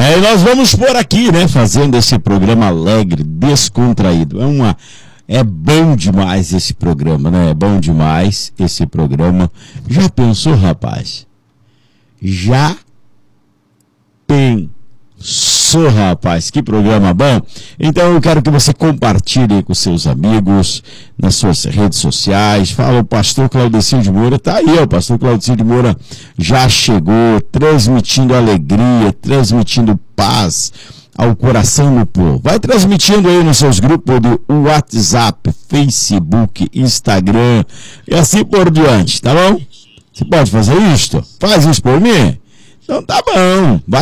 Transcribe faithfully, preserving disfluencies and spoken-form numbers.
É, nós vamos por aqui, né, fazendo esse programa alegre, descontraído. É uma, é bom demais esse programa, né? É bom demais esse programa. Já pensou, rapaz? Já pensou, rapaz? Que programa bom. Então eu quero que você compartilhe com seus amigos, nas suas redes sociais. Fala, o pastor Claudecir de Moura tá aí, ó, o pastor Claudecir de Moura já chegou, transmitindo alegria, transmitindo paz ao coração do povo. Vai transmitindo aí nos seus grupos do WhatsApp, Facebook, Instagram e assim por diante, tá bom? Você pode fazer isto? Faz isso por mim? Então tá bom. Vai